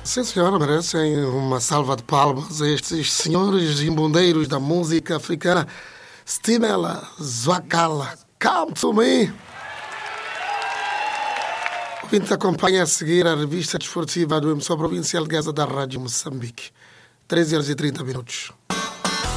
Sim, senhora, merecem uma salva de palmas a estes senhores embundeiros da música africana. Stimela, Zwakala, Come to Me. O ouvinte acompanha a seguir a revista desportiva do emissor provincial de Gaza da Rádio Moçambique. 13 horas e 30 minutos.